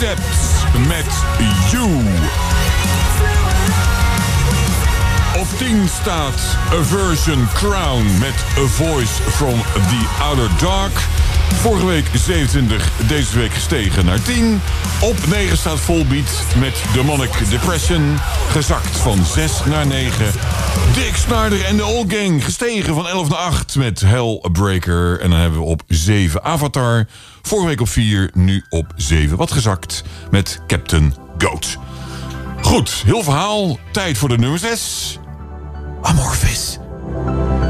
Steps met You. Op 10 staat Aversion Crown met A Voice from the Outer Dark. Vorige week 27, deze week gestegen naar 10. Op 9 staat Volbeat met Demonic Depression. Gezakt van 6 naar 9. Dick Snyder en de Old Gang gestegen van 11 naar 8 met Hellbreaker. En dan hebben we op 7 Avatar. Vorige week op 4, nu op 7. Wat gezakt met Captain Goat. Goed, heel verhaal. Tijd voor de nummer 6. Amorphis.